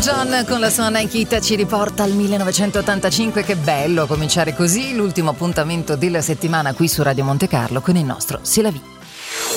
John con la sua Nike Hit ci riporta al 1985. Che bello cominciare così l'ultimo appuntamento della settimana qui su Radio Monte Carlo con il nostro C'est la vie.